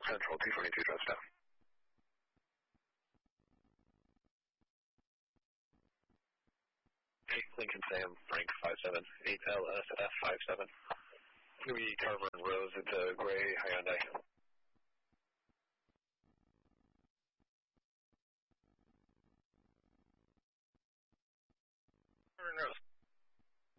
Central 222 touchdown. Lincoln Sam, Frank 57, 8LSF 57. We Carver and Rose into Gray Hyundai.